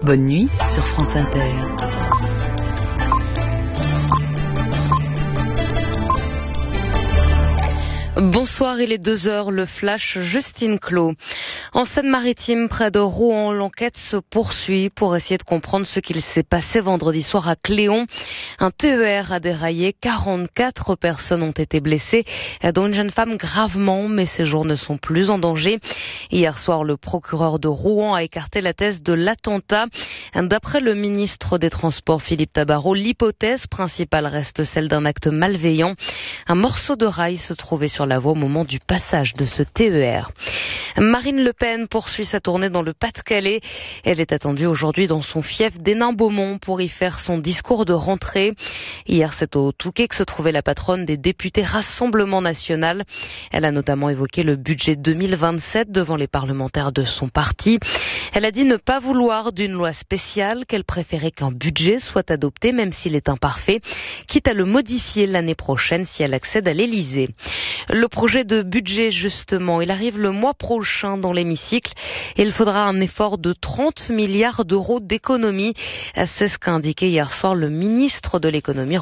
Bonne nuit sur France Inter. Bonsoir, il est 2h, le flash Justine Clos. En Seine-Maritime, près de Rouen, l'enquête se poursuit pour essayer de comprendre ce qu'il s'est passé vendredi soir à Cléon. Un TER a déraillé, 44 personnes ont été blessées, dont une jeune femme gravement, mais ses jours ne sont plus en danger. Hier soir, le procureur de Rouen a écarté la thèse de l'attentat. D'après le ministre des Transports, Philippe Tabarot, l'hypothèse principale reste celle d'un acte malveillant. Un morceau de rail se trouvait sur la voie au moment du passage de ce TER. Marine Le Pen poursuit sa tournée dans le Pas-de-Calais. Elle est attendue aujourd'hui dans son fief d'Hénin-Beaumont pour y faire son discours de rentrée. Hier, c'est au Touquet que se trouvait la patronne des députés Rassemblement National. Elle a notamment évoqué le budget 2027 devant les parlementaires de son parti. Elle a dit ne pas vouloir d'une loi spéciale, qu'elle préférait qu'un budget soit adopté, même s'il est imparfait, quitte à le modifier l'année prochaine si elle accède à l'Élysée. Le projet de budget, justement, il arrive le mois prochain dans l'hémicycle et il faudra un effort de 30 milliards d'euros d'économie. C'est ce qu'a indiqué hier soir le ministre de l'économie,